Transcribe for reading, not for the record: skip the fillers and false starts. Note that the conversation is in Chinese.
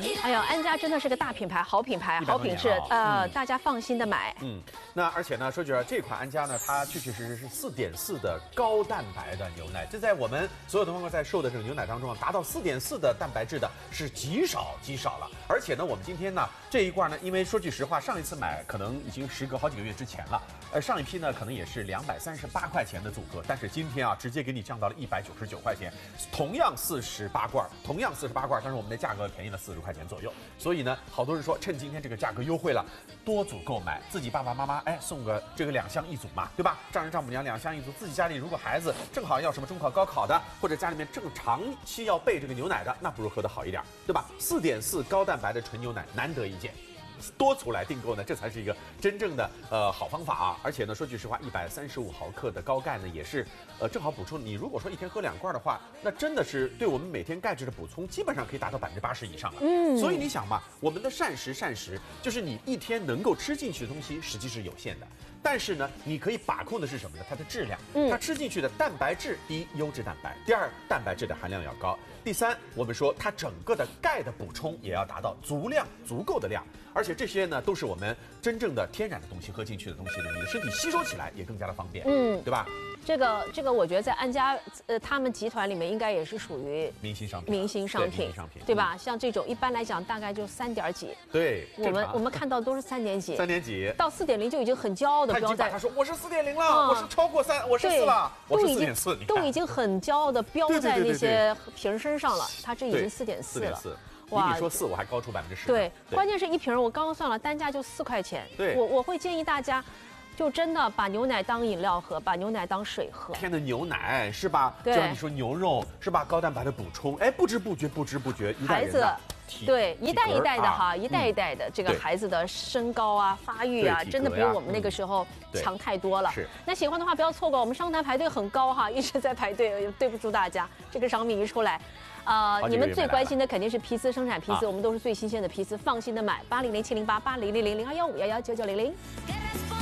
哎呀，安佳真的是个大品牌，好品牌，好品质，大家放心的买。 那而且呢，说句这款安佳呢，它确确实实是4.4的高蛋白的牛奶，这在我们所有的朋友在售的这个牛奶当中啊，达到4.4的蛋白质的是极少了。而且呢，我们今天呢这一罐呢，因为说句实话，上一次买可能已经时隔好几个月之前了，上一批呢可能也是238块钱的组合，但是今天啊直接给你降到了199块钱，同样48罐，但是我们的价格便宜了40块钱左右。所以呢，好多人说趁今天这个价格优惠了，多组购买，自己爸爸妈妈送个这个2箱1组嘛，对吧？丈人丈母娘2箱1组，自己家里如果孩子正好要什么中考高考的，或者家里面正长期要备这个牛奶的，那不如喝得好一点，对吧？4.4高蛋白的纯牛奶难得一见。多组来订购呢，这才是一个真正的好方法啊！而且呢，说句实话，135毫克的高钙呢，也是正好补充。你如果说一天喝2罐的话，那真的是对我们每天钙质的补充，基本上可以达到80%以上了。所以你想嘛，我们的膳食就是你一天能够吃进去的东西，实际是有限的。但是呢，你可以把控的是什么呢？它的质量。它吃进去的蛋白质，第一，优质蛋白；第二，蛋白质的含量要高；第三，我们说它整个的钙的补充也要达到足够的量。而且这些呢，都是我们真正的天然的东西，喝进去的东西呢，你的身体吸收起来也更加的方便，对吧？ 这个，我觉得在安佳他们集团里面应该也是属于明星商品， 对吧？像这种一般来讲大概就3点几， 对， 我们看到都是3点几 ，3点几到4.0就已经很骄傲的标在， 他说我是4.0了，我是超过3，我是4了，我是4.4， 都已经很骄傲的标在那些瓶身上了，它这已经4.4了。 比你说4我还高出10%。 对，关键是一瓶我刚刚算了，单价就4块钱。 对， 我会建议大家，就真的把牛奶当饮料喝，把牛奶当水喝。 天的牛奶是吧？ 对， 就像你说牛肉是吧？高蛋白的补充，不知不觉， 孩子对一代一代的哈，一代一代的这个孩子的身高啊、发育啊，真的比我们那个时候强太多了。 是， 那喜欢的话不要错过，我们商台排队很高哈，一直在排队，对不住大家。这个商品一出来。你们最关心的肯定是皮丝生产皮丝，我们都是最新鲜的皮丝，放心的买。800-708-8000-0215119900。